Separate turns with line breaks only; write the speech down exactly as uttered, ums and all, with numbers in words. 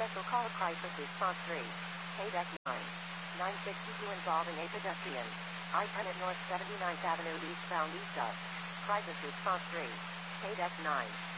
Special call crisis response three. Paydeck nine. nine sixty-two involving a pedestrian. I ten at North seventy-ninth Avenue eastbound east of. Crisis response three. Paydeck nine.